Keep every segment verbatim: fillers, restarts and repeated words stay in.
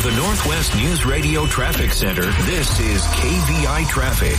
the Northwest News Radio Traffic Center, this is K V I Traffic.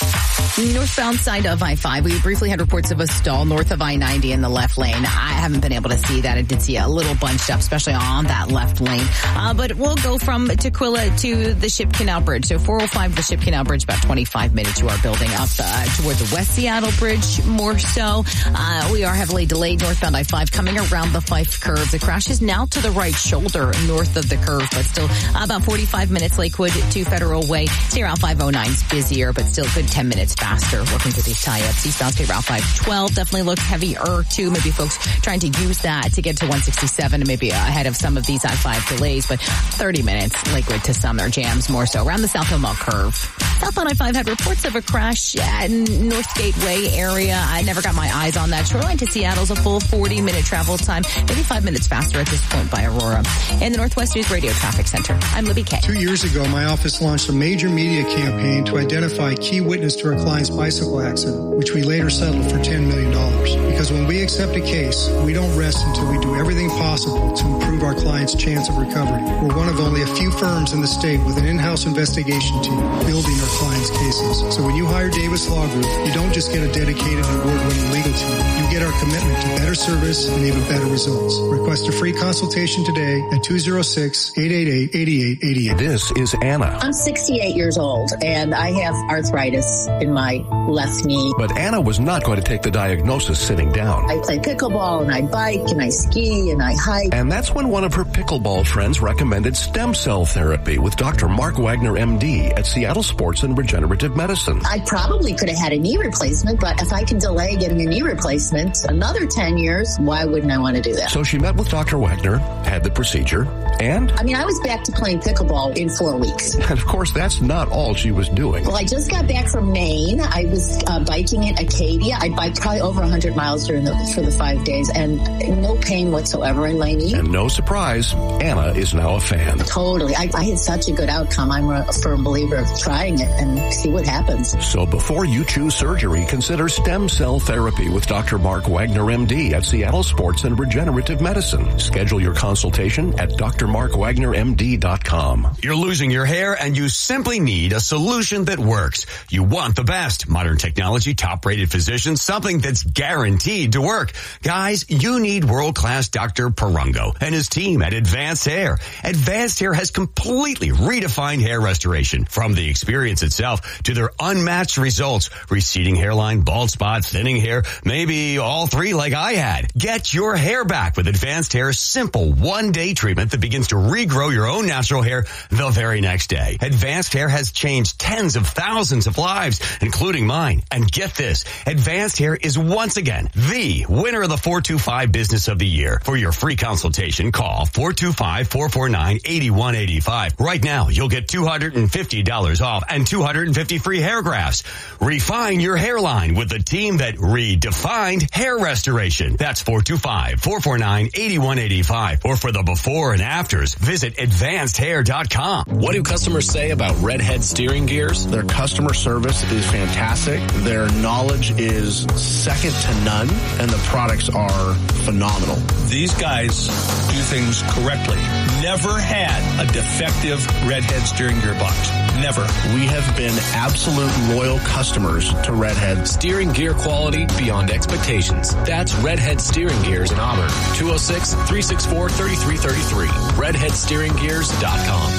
Northbound side of I five, we briefly had reports of a stall north of I ninety in the left lane. I haven't been able to see that. I did see a little bunched up, especially on that left lane. Uh, but we'll go from Tukwila to the Ship Canal Bridge. So four oh five, the Ship Canal Bridge, about twenty-five minutes. You are building up uh, toward the West Seattle Bridge more so. Uh, we are heavily delayed northbound I five coming around the Fife curve. The crash is now to the right shoulder north of the curve, but still about forty-five minutes Lakewood to Federal Way. See Route five oh nine is busier, but still good ten minutes faster working through these tie-ups. Eastbound State Route five twelve definitely looks heavier too. Maybe folks trying to use that to get to one sixty-seven and maybe ahead of some of these I five delays, but thirty minutes Lakewood to Sumner jams more so around the South Hill Mall curve. Southbound I five had reports of a crash in North Gateway area. I never got my eyes on that. Shoreline to Seattle's a full forty minute travel time, maybe five minutes faster at this point by Aurora. In the Northwest News Radio Traffic Center, I'm Libby Kay. Two years ago, my office launched a major media campaign to identify key witness to our client's bicycle accident, which we later settled for ten million dollars. Because when we accept a case, we don't rest until we do everything possible to improve our client's chance of recovery. We're one of only a few firms in the state with an in-house investigation team building our clients' cases. So when you hire Davis Law Group, you don't just get a dedicated and award-winning legal team. You get our commitment to better service and even better results. Request a free consultation today at two oh six, eight eight eight, eight eight eight eight. This is Anna. I'm sixty-eight years old, and I have arthritis in my left knee. But Anna was not going to take the diagnosis sitting down. I play pickleball, and I bike, and I ski, and I hike. And that's when one of her pickleball friends recommended stem cell therapy with Doctor Mark Wagner, M D, at Seattle Sports and Regenerative Medicine. I probably could have had a knee replacement, but if I can delay getting a knee replacement another ten years, why wouldn't I want to do that? So she met with Doctor Wagner, had the procedure, and... I mean, I was back to playing pickleball in four weeks. And of course, that's not all she was doing. Well, I just got back from Maine. I was uh, biking in Acadia. I biked probably over one hundred miles during the, for the five days, and no pain whatsoever in my knee. And no surprise, Anna is now a fan. Totally. I, I had such a good outcome. I'm a firm believer of trying it and see what happens. So before you choose surgery, consider stem cell therapy with Doctor Mark Wagner, M D, at Seattle Sports and Regenerative Medicine. Schedule your consultation at D R mark wagner m d dot com. You're losing your hair and you simply need a solution that works. You want the best. Modern technology, top-rated physicians, something that's guaranteed to work. Guys, you need world-class Doctor Perungo and his team at Advanced Hair. Advanced Hair has completely redefined hair restoration. From the experience itself to their unmatched results. Receding hairline, bald spot, thinning hair, maybe all three like I had. Get your hair back with Advanced Hair's simple one-day treatment that begins to regrow your own natural hair the very next day. Advanced Hair has changed tens of thousands of lives, including mine. And get this, Advanced Hair is once again the winner of the four two five Business of the Year. For your free consultation, call four two five, four four nine, eight one eight five. Right now, you'll get two hundred fifty dollars off and two hundred fifty free hair grafts. Refine your hairline with the team that redefined hair restoration. That's four two five, four four nine, eight one eight five. Or for the before and afters, visit advanced hair dot com. What do customers say about Redhead steering gears? Their customer service is fantastic. Their knowledge is second to none, and the products are phenomenal. These guys do things correctly. Never had a defective Redhead steering gearbox. Never. We have been absolute loyal customers to Redhead. Steering gear quality beyond expectations. That's Redhead Steering Gears in Auburn. two oh six, three six four, three three three three. redhead steering gears dot com.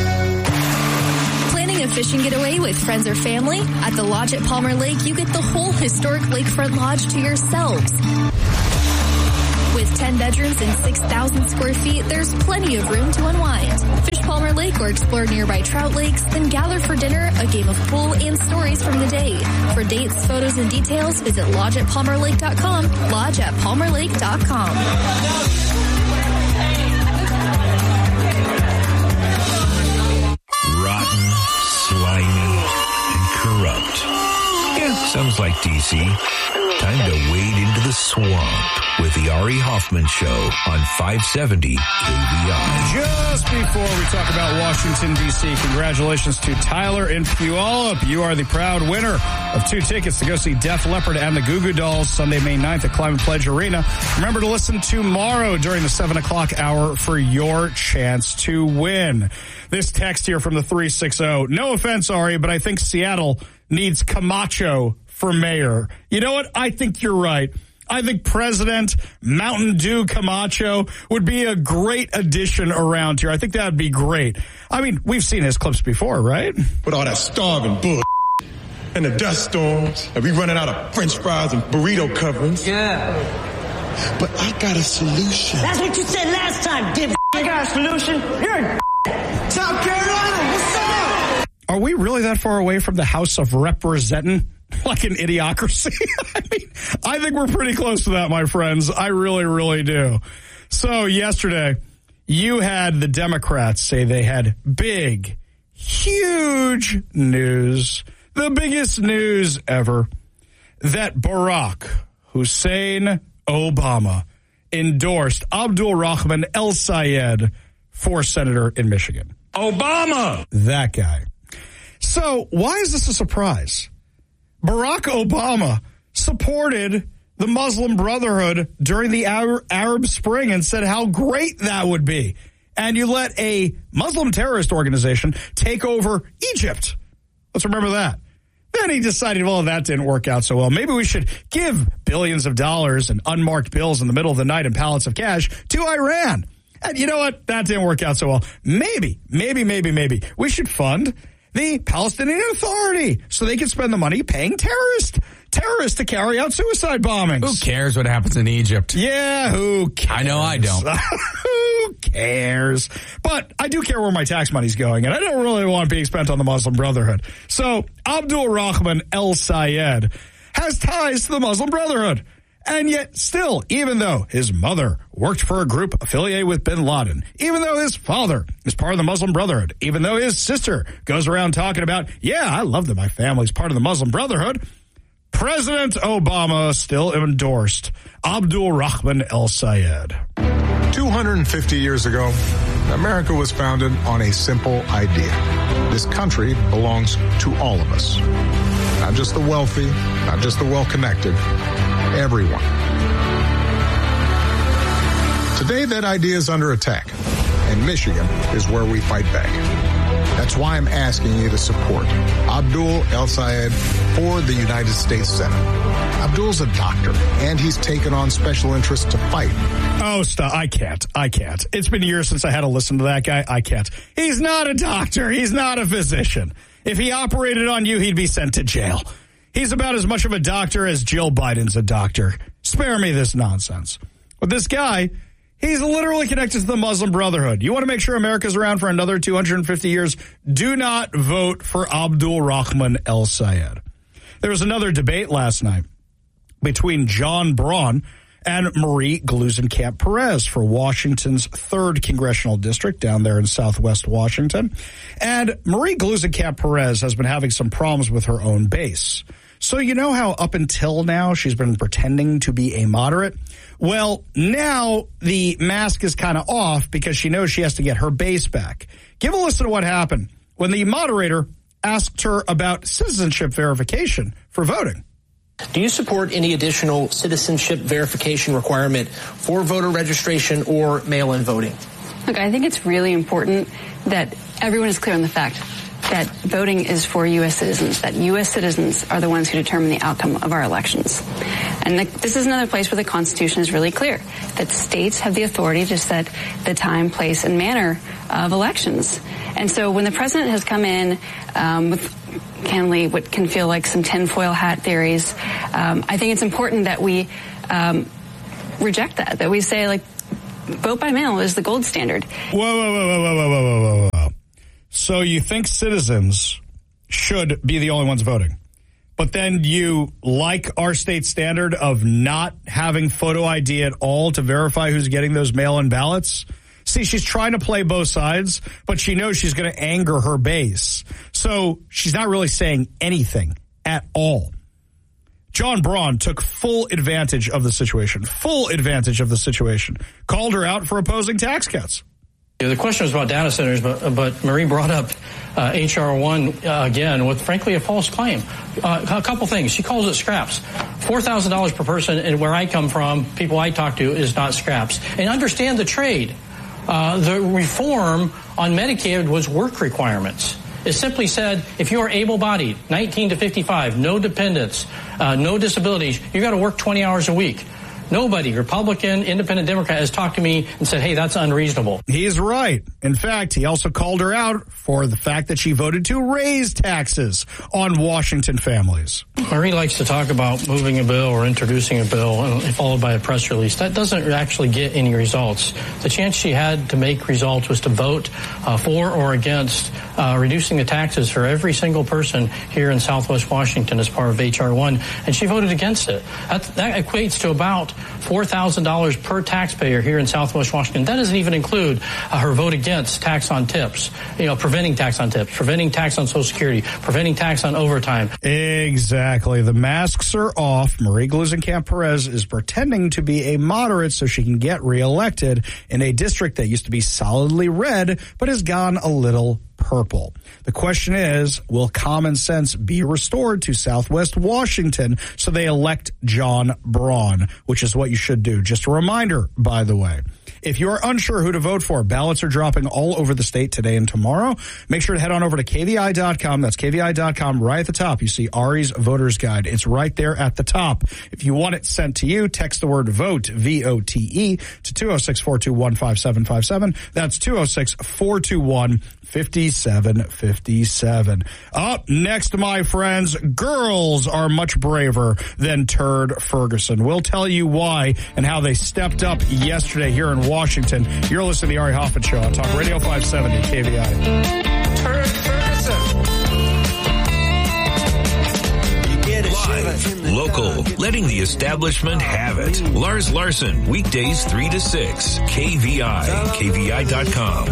Planning a fishing getaway with friends or family? At the Lodge at Palmer Lake, you get the whole historic lakefront lodge to yourselves. With ten bedrooms and six thousand square feet, there's plenty of room to unwind. Fish Palmer Lake or explore nearby trout lakes, then gather for dinner, a game of pool, and stories from the day. For dates, photos, and details, visit lodge at palmer lake dot com, lodge at palmer lake dot com. Rotten, slimy, and corrupt. Yeah, sounds like D C. Time to wade into the swamp with the Ari Hoffman Show on five seventy K V I. Just before before we talk about Washington, D C, congratulations to Tyler in Puyallup. You are the proud winner of two tickets to go see Def Leppard and the Goo Goo Dolls Sunday, May ninth at Climate Pledge Arena. Remember to listen tomorrow during the seven o'clock hour for your chance to win. This text here from the three six zero. No offense, Ari, but I think Seattle needs Camacho for mayor. You know what? I think you're right. I think President Mountain Dew Camacho would be a great addition around here. I think that would be great. I mean, we've seen his clips before, right? With all that starving bull and the dust storms, and we running out of French fries and burrito coverings. Yeah. But I got a solution. That's what you said last time, dip. I got a solution. You're a South Carolina, what's up? Are we really that far away from the House of Representing? Like an idiocracy? I mean, I think we're pretty close to that, my friends. I really, really do. So yesterday, you had the Democrats say they had big, huge news, the biggest news ever, that Barack Hussein Obama endorsed Abdul Rahman El-Sayed for senator in Michigan. Obama! That guy. So why is this a surprise? Barack Obama supported the Muslim Brotherhood during the Arab Spring and said how great that would be. And you let a Muslim terrorist organization take over Egypt. Let's remember that. Then he decided, well, that didn't work out so well. Maybe we should give billions of dollars and unmarked bills in the middle of the night and pallets of cash to Iran. And you know what? That didn't work out so well. Maybe, maybe, maybe, maybe we should fund the Palestinian Authority so they can spend the money paying terrorists terrorists to carry out suicide bombings. Who cares what happens in Egypt? Yeah, who cares? I know I don't. Who cares? But I do care where my tax money's going, and I don't really want it being spent on the Muslim Brotherhood. So Abdul Rahman El-Sayed has ties to the Muslim Brotherhood. And yet still, even though his mother worked for a group affiliated with bin Laden, even though his father is part of the Muslim Brotherhood, even though his sister goes around talking about, yeah, I love that my family's part of the Muslim Brotherhood, President Obama still endorsed Abdul Rahman El-Sayed. two hundred fifty years ago, America was founded on a simple idea. This country belongs to all of us. Not just the wealthy, not just the well-connected, everyone. Today, that idea is under attack, and Michigan is where we fight back. That's why I'm asking you to support Abdul El-Sayed for the United States Senate. Abdul's a doctor, and he's taken on special interests to fight. Oh, stop. I can't. I can't. It's been years since I had to listen to that guy. I can't. He's not a doctor. He's not a physician. If he operated on you, he'd be sent to jail. He's about as much of a doctor as Jill Biden's a doctor. Spare me this nonsense. But this guy, he's literally connected to the Muslim Brotherhood. You want to make sure America's around for another two hundred fifty years? Do not vote for Abdul Rahman El-Sayed. There was another debate last night between John Braun and Marie Gluesenkamp-Perez for Washington's third congressional district down there in southwest Washington. And Marie Gluesenkamp-Perez has been having some problems with her own base. So you know how up until now she's been pretending to be a moderate? Well, now the mask is kind of off because she knows she has to get her base back. Give a listen to what happened when the moderator asked her about citizenship verification for voting. Do you support any additional citizenship verification requirement for voter registration or mail-in voting? Look, I think it's really important that everyone is clear on the fact that voting is for U S citizens, that U S citizens are the ones who determine the outcome of our elections. And the, this is another place where the Constitution is really clear, that states have the authority to set the time, place, and manner of elections. And so when the president has come in um, with candidly what can feel like some tinfoil hat theories, um, I think it's important that we um, reject that, that we say, like, vote by mail is the gold standard. Whoa, whoa, whoa, whoa, whoa, whoa, whoa, whoa. So you think citizens should be the only ones voting, but then you like our state standard of not having photo I D at all to verify who's getting those mail-in ballots? See, she's trying to play both sides, but she knows she's going to anger her base. So she's not really saying anything at all. John Braun took full advantage of the situation, full advantage of the situation, called her out for opposing tax cuts. Yeah, the question was about data centers, but, but Marie brought up uh, H R one uh, again with, frankly, a false claim. Uh, a couple things. She calls it scraps. four thousand dollars per person, and where I come from, people I talk to, is not scraps. And understand the trade. Uh, the reform on Medicaid was work requirements. It simply said, if you are able-bodied, nineteen to fifty-five, no dependents, uh, no disabilities, you got to work twenty hours a week. Nobody, Republican, Independent, Democrat, has talked to me and said, hey, that's unreasonable. He's right. In fact, he also called her out for the fact that she voted to raise taxes on Washington families. Marie likes to talk about moving a bill or introducing a bill followed by a press release. That doesn't actually get any results. The chance she had to make results was to vote uh, for or against uh, reducing the taxes for every single person here in Southwest Washington as part of H R one, and she voted against it. That, that equates to about four thousand dollars per taxpayer here in Southwest Washington. That doesn't even include uh, her vote against tax on tips, you know, preventing tax on tips, preventing tax on Social Security, preventing tax on overtime. Exactly. The masks are off. Marie Gluesenkamp-Perez is pretending to be a moderate so she can get reelected in a district that used to be solidly red but has gone a little purple. The question is, will common sense be restored to Southwest Washington so they elect John Braun, which is what you should do. Just a reminder, by the way. If you're unsure who to vote for, ballots are dropping all over the state today and tomorrow. Make sure to head on over to K V I dot com. That's K V I dot com. Right at the top, you see Ari's Voter's Guide. It's right there at the top. If you want it sent to you, text the word VOTE, V O T E, to two oh six, four two one, five seven five seven. That's two oh six, four two one, five seven five seven. Up next, my friends, girls are much braver than Turd Ferguson. We'll tell you why and how they stepped up yesterday here in Washington. You're listening to the Ari Hoffman Show on Talk Radio five seventy K V I. Turd Ferguson. Live, local, letting the establishment have it. Lars Larson, weekdays three to six. K V I, K V I dot com.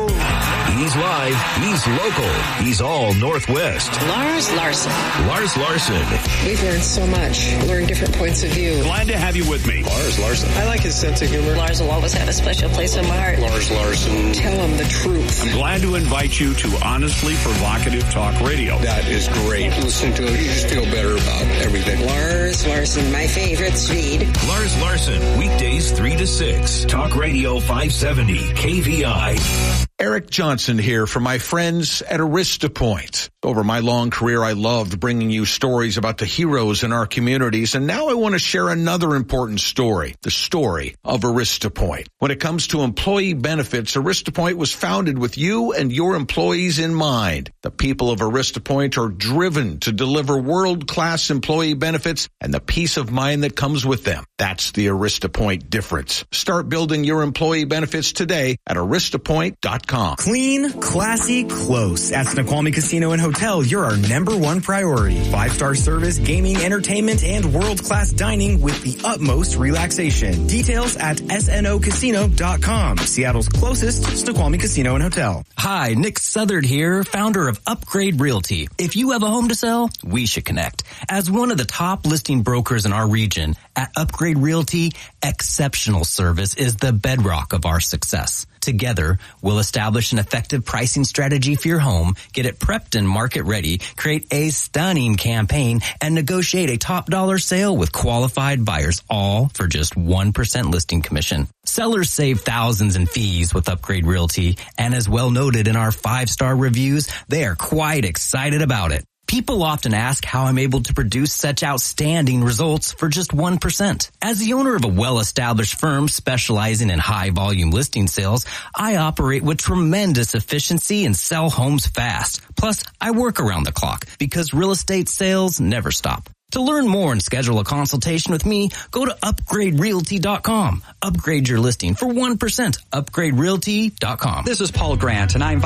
He's live, he's local, he's all Northwest. Lars Larson. Lars Larson. We've learned so much, learned different points of view. Glad to have you with me. Lars Larson. I like his sense of humor. Lars will always have a special place in my heart. Lars Larson. Tell him the truth. I'm glad to invite you to honestly provocative talk radio. That is great. Listening to it, you just feel better about everything. Lars Larson, my favorite speed. Lars Larson, weekdays three to six. Talk Radio five seventy K V I. Eric Johnson here for my friends at AristaPoint. Over my long career, I loved bringing you stories about the heroes in our communities, and now I want to share another important story, the story of AristaPoint. When it comes to employee benefits, AristaPoint was founded with you and your employees in mind. The people of AristaPoint are driven to deliver world-class employee benefits and the peace of mind that comes with them. That's the AristaPoint difference. Start building your employee benefits today at arista point dot com. Clean, classy, close. At Snoqualmie Casino and Hotel, you're our number one priority. Five-star service, gaming, entertainment, and world-class dining with the utmost relaxation. Details at S N O casino dot com. Seattle's closest Snoqualmie Casino and Hotel. Hi, Nick Southard here, founder of Upgrade Realty. If you have a home to sell, we should connect. As one of the top listing brokers in our region, at Upgrade Realty, exceptional service is the bedrock of our success. Together, we'll establish an effective pricing strategy for your home, get it prepped and market ready, create a stunning campaign, and negotiate a top dollar sale with qualified buyers, all for just one percent listing commission. Sellers save thousands in fees with Upgrade Realty, and as well noted in our five-star reviews, they are quite excited about it. People often ask how I'm able to produce such outstanding results for just one percent. As the owner of a well-established firm specializing in high-volume listing sales, I operate with tremendous efficiency and sell homes fast. Plus, I work around the clock because real estate sales never stop. To learn more and schedule a consultation with me, go to upgrade realty dot com. Upgrade your listing for one percent. upgrade realty dot com. This is Paul Grant, and I invite you to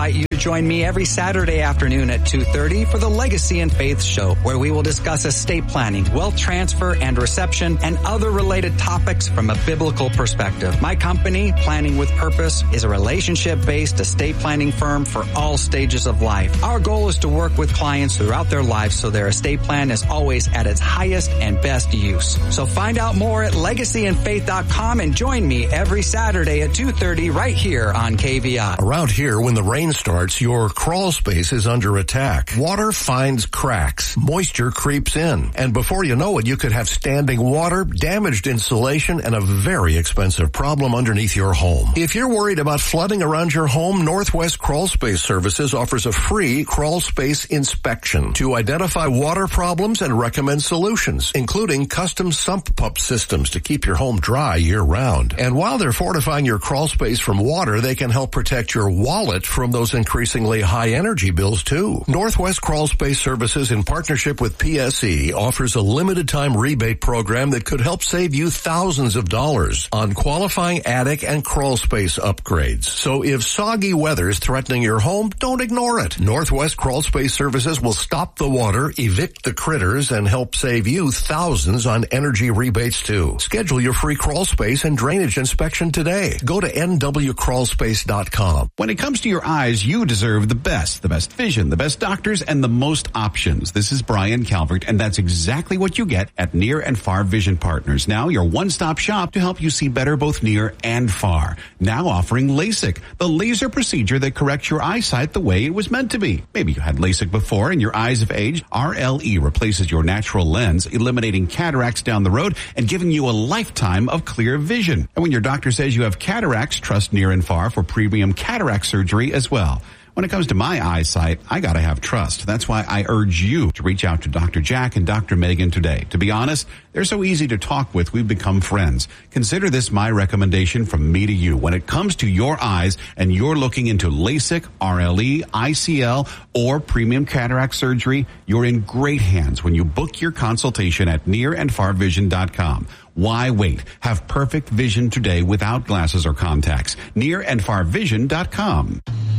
join me every Saturday afternoon at two thirty for the Legacy and Faith Show, where we will discuss estate planning, wealth transfer and reception, and other related topics from a biblical perspective. My company, Planning with Purpose, is a relationship-based estate planning firm for all stages of life. Our goal is to work with clients throughout their lives so their estate plan is always at its highest and best use. So find out more at legacy and faith dot com and join me every Saturday at two thirty right here on K V I. Around here, when the rain starts, your crawl space is under attack. Water finds cracks. Moisture creeps in. And before you know it, you could have standing water, damaged insulation, and a very expensive problem underneath your home. If you're worried about flooding around your home, Northwest Crawl Space Services offers a free crawl space inspection to identify water problems and recommend solutions, including custom sump pump systems to keep your home dry year-round. And while they're fortifying your crawl space from water, they can help protect your wallet from those increasingly high energy bills, too. Northwest Crawl Space Services, in partnership with P S E, offers a limited-time rebate program that could help save you thousands of dollars on qualifying attic and crawl space upgrades. So if soggy weather's threatening your home, don't ignore it. Northwest Crawl Space Services will stop the water, evict the critters, and help save you thousands on energy rebates, too. Schedule your free crawl space and drainage inspection today. Go to N W crawl space dot com. When it comes to your eyes, you deserve the best. The best vision, the best doctors, and the most options. This is Brian Calvert, and that's exactly what you get at Near and Far Vision Partners. Now your one-stop shop to help you see better both near and far. Now offering LASIK, the laser procedure that corrects your eyesight the way it was meant to be. Maybe you had LASIK before and your eyes have aged. R L E replaces your natural lens, eliminating cataracts down the road and giving you a lifetime of clear vision. And when your doctor says you have cataracts, trust Near and Far for premium cataract surgery as well. When it comes to my eyesight, I gotta have trust. That's why I urge you to reach out to Doctor Jack and Doctor Megan today. To be honest, they're so easy to talk with, we've become friends. Consider this my recommendation from me to you. When it comes to your eyes and you're looking into LASIK, R L E, I C L, or premium cataract surgery, you're in great hands when you book your consultation at near and far vision dot com. Why wait? Have perfect vision today without glasses or contacts. near and far vision dot com.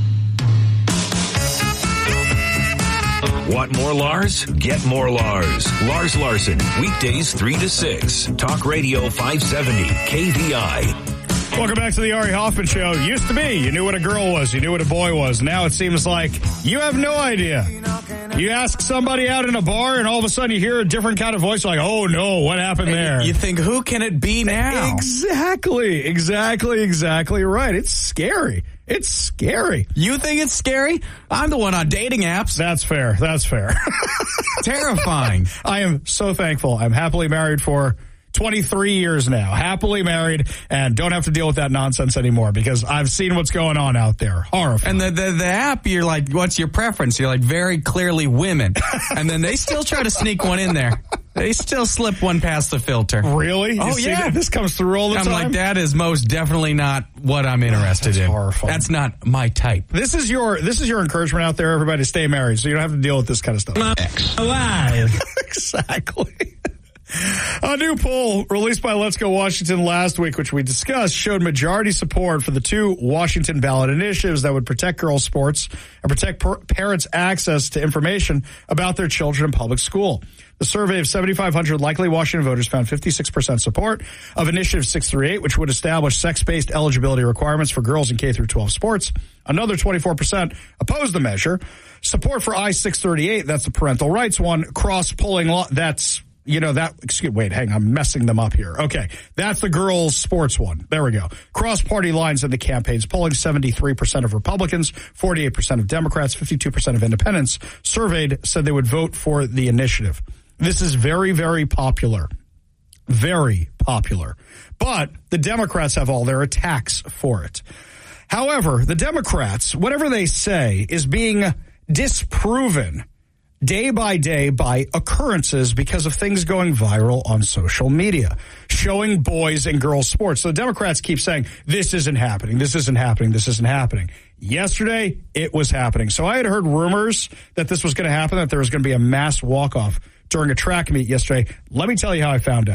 Want more Lars? Get more Lars. Lars Larson, weekdays three to six. Talk Radio five seventy, K V I. Welcome back to the Ari Hoffman Show. Used to be, you knew what a girl was, you knew what a boy was. Now it seems like you have no idea. You ask somebody out in a bar and all of a sudden you hear a different kind of voice like, oh no, what happened there? You think, who can it be now? Exactly, exactly, exactly right. It's scary. It's scary. You think it's scary? I'm the one on dating apps. That's fair. That's fair. Terrifying. I am so thankful. I'm happily married for twenty-three years now. Happily married and don't have to deal with that nonsense anymore because I've seen what's going on out there. Horrifying. And the, the, the app, you're like, what's your preference? You're like, very clearly women. And then they still try to sneak one in there. They still slip one past the filter. Really? Oh, you yeah. This comes through all the I'm time? I'm like, that is most definitely not what I'm interested That's in. Horrifying. That's not my type. This is your this is your encouragement out there, everybody, to stay married, so you don't have to deal with this kind of stuff. X. Alive. Exactly. A new poll released by Let's Go Washington last week, which we discussed, showed majority support for the two Washington ballot initiatives that would protect girls' sports and protect per- parents' access to information about their children in public school. The survey of seventy-five hundred likely Washington voters found fifty-six percent support of Initiative six thirty-eight, which would establish sex-based eligibility requirements for girls in K through twelve sports. Another twenty-four percent opposed the measure. Support for I six thirty-eight, that's the parental rights one, cross-polling law, that's You know, that, excuse, wait, hang on, I'm messing them up here. Okay. That's the girls' sports one. There we go. Cross-party lines in the campaigns, polling seventy-three percent of Republicans, forty-eight percent of Democrats, fifty-two percent of independents surveyed said they would vote for the initiative. This is very, very popular. Very popular. But the Democrats have all their attacks for it. However, the Democrats, whatever they say, is being disproven day by day by occurrences because of things going viral on social media, showing boys and girls sports. So the Democrats keep saying, this isn't happening, this isn't happening, this isn't happening. Yesterday, it was happening. So I had heard rumors that this was going to happen, that there was going to be a mass walk-off during a track meet yesterday. Let me tell you how I found out.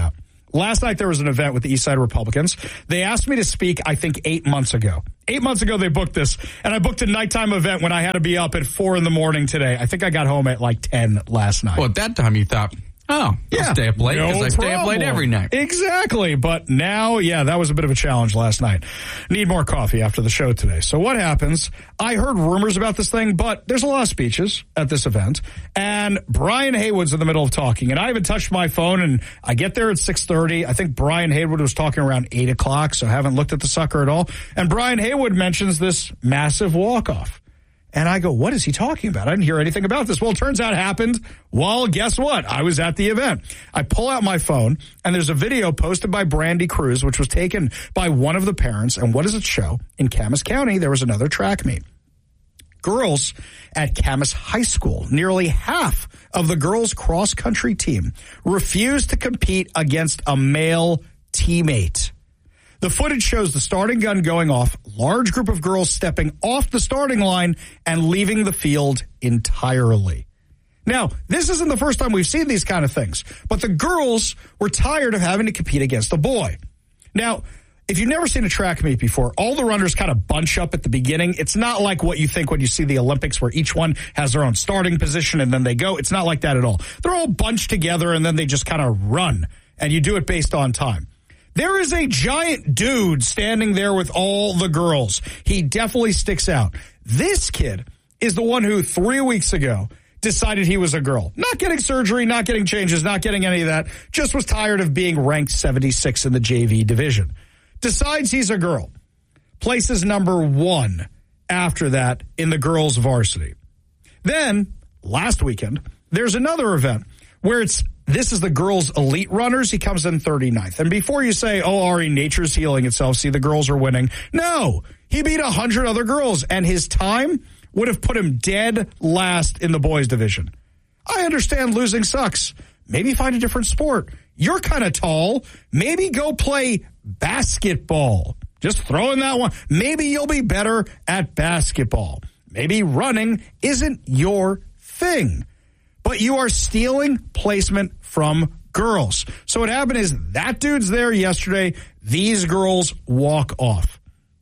Last night there was an event with the East Side Republicans. They asked me to speak, I think, eight months ago. Eight months ago they booked this, and I booked a nighttime event when I had to be up at four in the morning today. I think I got home at like ten last night. Well, at that time you thought, oh, yeah, I'll stay up late because no I stay up problem. late every night. Exactly. But now, yeah, that was a bit of a challenge last night. Need more coffee after the show today. So what happens? I heard rumors about this thing, but there's a lot of speeches at this event. And Brian Haywood's in the middle of talking. And I haven't touched my phone, and I get there at six thirty. I think Brian Haywood was talking around eight o'clock, so I haven't looked at the sucker at all. And Brian Haywood mentions this massive walk-off. And I go, what is he talking about? I didn't hear anything about this. Well, it turns out it happened. Well, guess what? I was at the event. I pull out my phone, and there's a video posted by Brandy Cruz, which was taken by one of the parents. And what does it show? In Camas County, there was another track meet. Girls at Camas High School, nearly half of the girls' cross-country team refused to compete against a male teammate. The footage shows the starting gun going off, large group of girls stepping off the starting line and leaving the field entirely. Now, this isn't the first time we've seen these kind of things, but the girls were tired of having to compete against a boy. Now, if you've never seen a track meet before, all the runners kind of bunch up at the beginning. It's not like what you think when you see the Olympics where each one has their own starting position and then they go. It's not like that at all. They're all bunched together and then they just kind of run, and you do it based on time. There is a giant dude standing there with all the girls. He definitely sticks out. This kid is the one who three weeks ago decided he was a girl. Not getting surgery, not getting changes, not getting any of that. Just was tired of being ranked seventy-six in the J V division. Decides he's a girl. Places number one after that in the girls' varsity. Then, last weekend, there's another event where it's this is the girls' elite runners. He comes in thirty-ninth. And before you say, oh, Ari, nature's healing itself, see, the girls are winning. No, he beat one hundred other girls, and his time would have put him dead last in the boys' division. I understand losing sucks. Maybe find a different sport. You're kind of tall. Maybe go play basketball. Just throw in that one. Maybe you'll be better at basketball. Maybe running isn't your thing. But you are stealing placement from girls. So what happened is that dude's there yesterday. These girls walk off.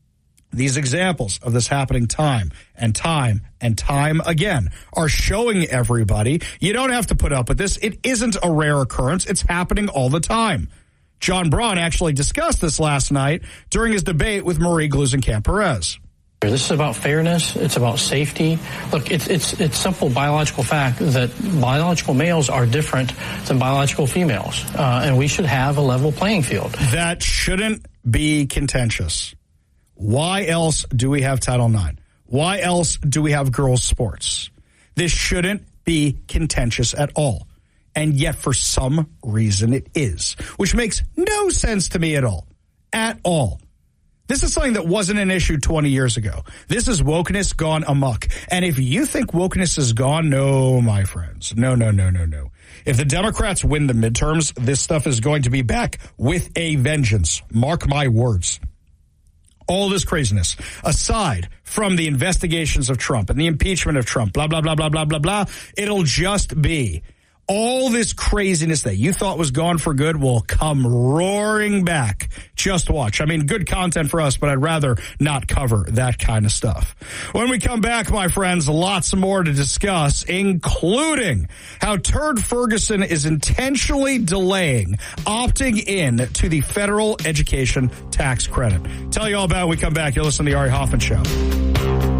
These examples of this happening time and time and time again are showing everybody you don't have to put up with this. It isn't a rare occurrence. It's happening all the time. John Braun actually discussed this last night during his debate with Marie Gluesenkamp-Perez. This is about fairness. It's about safety. Look, it's it's it's simple biological fact that biological males are different than biological females, uh, and we should have a level playing field. That shouldn't be contentious. Why else do we have Title nine? Why else do we have girls' sports? This shouldn't be contentious at all. And yet, for some reason, it is, which makes no sense to me at all. At all. This is something that wasn't an issue twenty years ago. This is wokeness gone amok. And if you think wokeness is gone, no, my friends. No, no, no, no, no. If the Democrats win the midterms, this stuff is going to be back with a vengeance. Mark my words. All this craziness, aside from the investigations of Trump and the impeachment of Trump, blah, blah, blah, blah, blah, blah, blah, it'll just be all this craziness that you thought was gone for good will come roaring back. Just watch. I mean, good content for us, but I'd rather not cover that kind of stuff. When we come back, my friends, lots more to discuss, including how Turd Ferguson is intentionally delaying opting in to the federal education tax credit. Tell you all about it when we come back. You'll listen to the Ari Hoffman Show.